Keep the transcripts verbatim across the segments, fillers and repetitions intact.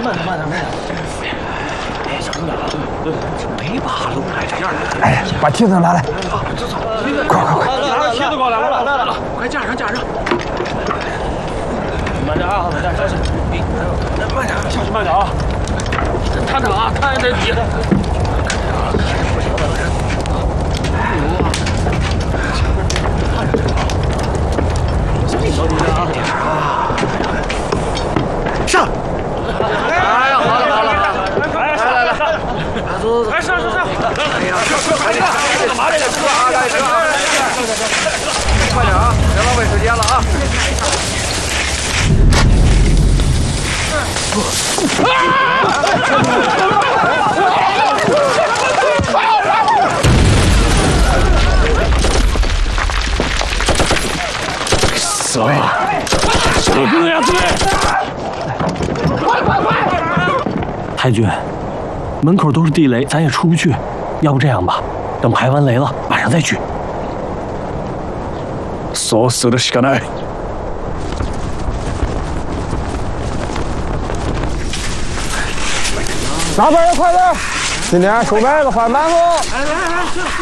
慢点，慢点，慢点。哎，小声点啊！没把路来这样。 哎，把梯子拿来。快快快！ 拿梯子过来，来了来了，快架上架上。慢点啊，慢点，小心。慢点，下去慢点啊！看着啊，看着底。上！哎呀，好了好了，来来来来，走走走，来上上上！哎呀，快点，干嘛这个车啊？来车啊！快点啊，别浪费时间了啊！死了！这不能让自己！快快快！太君，门口都是地雷，咱也出不去。要不这样吧，等排完雷了，晚上再去。そうするしかない。 拿牌的快点！今天收牌子换板斧。来来来，去去。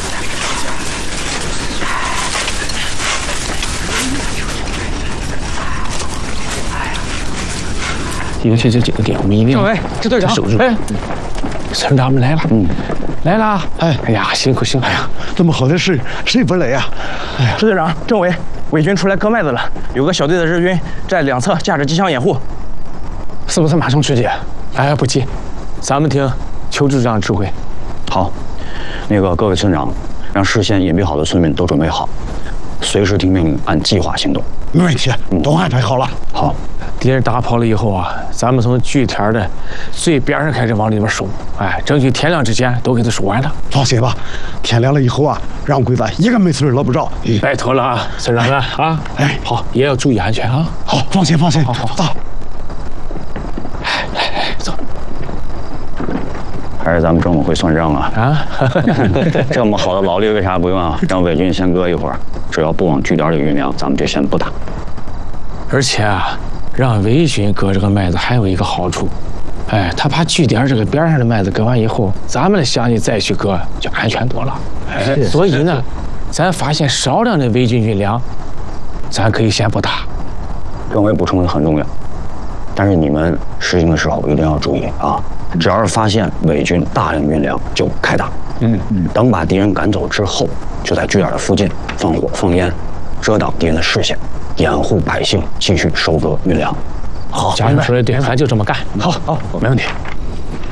今天这几个点，我们一定要。 政委，支队长， 守住。 哎， 村长们来了，嗯，来了。 哎， 哎呀，辛苦辛苦！哎呀， 这么好的事，谁不来呀？哎呀， 支队长，政委，伪军出来割麦子了，有个小队的日军在两侧架着机枪掩护， 是不是马上去接？哎，不急，咱们听邱支长指挥。 好，那个各位村长，让事先隐蔽好的村民都准备好，随时听命令，按计划行动。 没问题，都安排好了。 好。 敌人打跑了以后啊，咱们从据点的最边上开始往里边收，哎，争取天亮之前都给他收完了。 放心吧，天亮了以后啊，让鬼子一个没村捞不着。 拜托了啊，村长们啊！ 哎， 好，也要注意安全啊。 好，放心放心。 好好好， 走。 来来来，走。 还是咱们政委会算账啊！ 啊， 这么好的劳力为啥不用啊？让伪军先搁一会儿，只要不往据点里运粮，咱们就先不打。 而且啊。让伪军割这个麦子还有一个好处，哎，他把据点这个边上的麦子割完以后，咱们的乡亲再去割就安全多了。哎，所以呢，咱发现少量的伪军军粮，咱可以先不打。 政委补充的很重要，但是你们实行的时候一定要注意啊！只要是发现伪军大量运粮，就开打。嗯嗯，等把敌人赶走之后，就在据点的附近放火放烟，遮挡敌人的视线。掩护百姓继续收割运粮。 好，家人们说的对，咱就这么干。 好，好， 没问题。